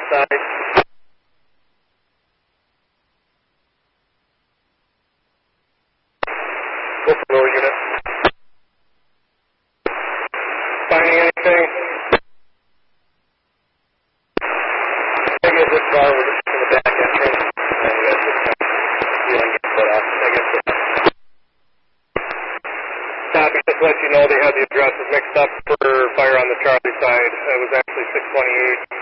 side. Buffalo unit. Finding anything? I guess this car was just in the back entrance. And we had this feeling get put up. I guess it. Copy, just to let you know they had the addresses mixed up for fire on the Charlie side. It was actually 628.